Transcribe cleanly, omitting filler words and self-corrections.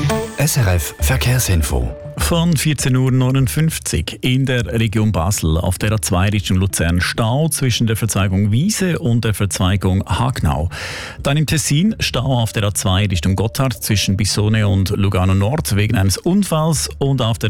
SRF Verkehrsinfo. Von 14.59 Uhr in der Region Basel auf der A2 Richtung Luzern Stau zwischen der Verzweigung Wiese und der Verzweigung Hagnau. Dann im Tessin Stau auf der A2 Richtung Gotthard zwischen Bissone und Lugano Nord wegen eines Unfalls und auf der